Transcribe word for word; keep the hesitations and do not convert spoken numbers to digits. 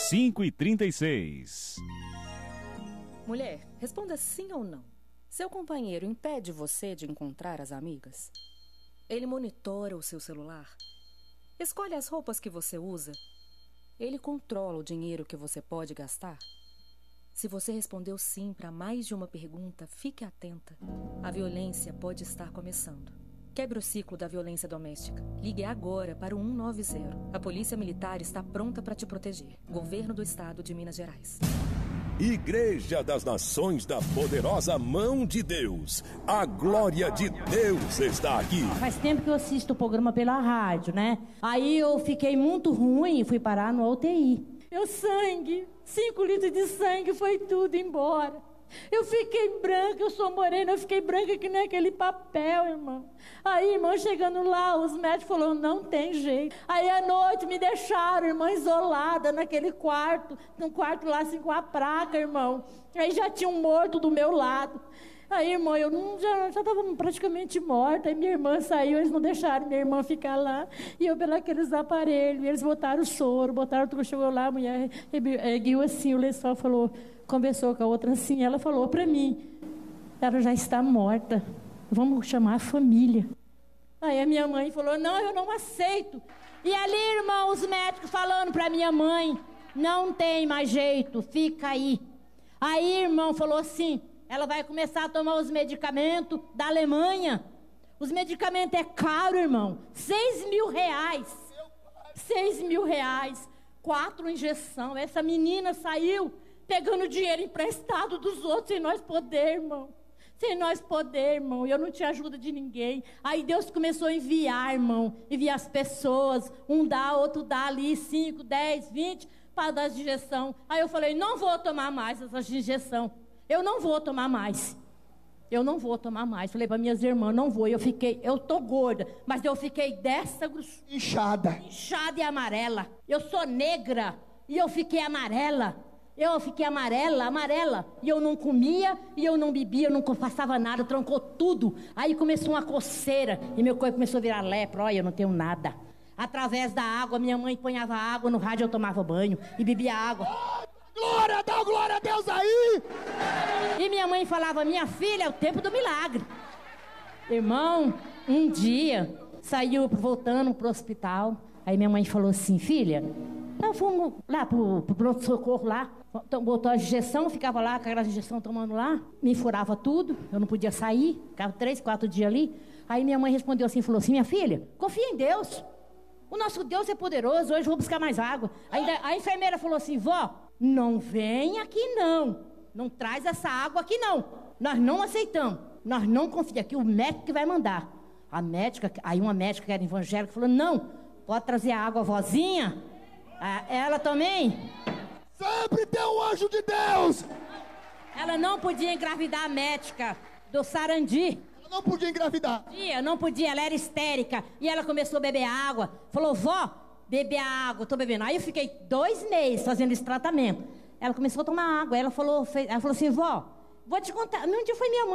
cinco e trinta e seis. Mulher, responda sim ou não. Seu companheiro impede você de encontrar as amigas? Ele monitora o seu celular? Escolhe as roupas que você usa? Ele controla o dinheiro que você pode gastar? Se você respondeu sim para mais de uma pergunta, fique atenta. A violência pode estar começando. Quebre o ciclo da violência doméstica. Ligue agora para o um nove zero. A Polícia Militar está pronta para te proteger. Governo do Estado de Minas Gerais. Igreja das Nações da Poderosa Mão de Deus. A glória de Deus está aqui. Faz tempo que eu assisto o programa pela rádio, né? Aí eu fiquei muito ruim e fui parar no U T I. Meu sangue, cinco litros de sangue, foi tudo embora. Eu fiquei branca, eu sou morena, eu fiquei branca que nem aquele papel, irmão. Aí, irmão, chegando lá, os médicos falaram, não tem jeito. Aí, à noite, me deixaram, irmão, isolada naquele quarto, num quarto lá, assim, com a placa, irmão. Aí já tinha um morto do meu lado. Aí, irmão, eu não, já estava praticamente morta. Aí minha irmã saiu, eles não deixaram minha irmã ficar lá. E eu pelos aparelhos, eles botaram o soro, botaram tudo. Chegou lá, a mulher ergueu assim o lençol, falou, conversou com a outra assim, ela falou para mim, ela já está morta, vamos chamar a família. Aí a minha mãe falou, não, eu não aceito. E ali, irmão, os médicos falando para minha mãe, não tem mais jeito, fica aí. Aí, irmão, falou assim, ela vai começar a tomar os medicamentos da Alemanha. Os medicamentos é caro, irmão. Seis mil reais. Seis mil reais. Quatro injeções. Essa menina saiu pegando dinheiro emprestado dos outros sem nós poder, irmão. Sem nós poder, irmão. Eu não tinha ajuda de ninguém. Aí Deus começou a enviar, irmão. Enviar as pessoas. Um dá, outro dá ali. Cinco, dez, vinte para dar as injeção. Aí eu falei, não vou tomar mais essas injeção. Eu não vou tomar mais. Eu não vou tomar mais. Falei para minhas irmãs, não vou. Eu fiquei, eu tô gorda, mas eu fiquei dessa grossura. Inchada. Inchada e amarela. Eu sou negra e eu fiquei amarela. Eu fiquei amarela, amarela. E eu não comia, e eu não bebia, eu não passava nada, trancou tudo. Aí começou uma coceira e meu corpo começou a virar lepra. Olha, eu não tenho nada. Através da água, minha mãe ponhava água no rádio, eu tomava banho e bebia água. Glória, dá glória a Deus aí! E minha mãe falava, minha filha, é o tempo do milagre. Irmão, um dia, saiu voltando pro hospital. Aí minha mãe falou assim, filha, nós fomos lá pro, pro pronto-socorro lá. Botou a injeção, ficava lá com aquela injeção tomando lá. Me furava tudo, eu não podia sair. Ficava três, quatro dias ali. Aí minha mãe respondeu assim, falou assim, minha filha, confia em Deus. O nosso Deus é poderoso, hoje eu vou buscar mais água. Aí a enfermeira falou assim, vó, não vem aqui não. Não traz essa água aqui não. Nós não aceitamos. Nós não confiamos. Aqui o médico que vai mandar. A médica, aí uma médica que era evangélica falou, não, pode trazer a água, vozinha. Ah, ela também. Sempre tem um anjo de Deus. Ela não podia engravidar a médica do Sarandi. Ela não podia engravidar. Podia, não podia, ela era histérica. E ela começou a beber água. Falou, vó, beber água, tô bebendo. Aí eu fiquei dois meses fazendo esse tratamento. Ela começou a tomar água. Ela falou, fez, ela falou assim, vó, vou te contar. Um dia foi minha mãe.